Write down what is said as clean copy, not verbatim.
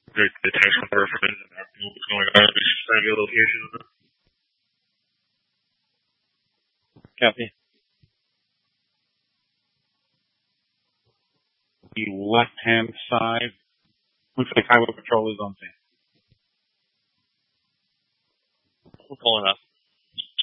The text number for what's going on. Just find your location. Copy. The left-hand side. Looks like Highway Patrol is on scene. We're pulling up.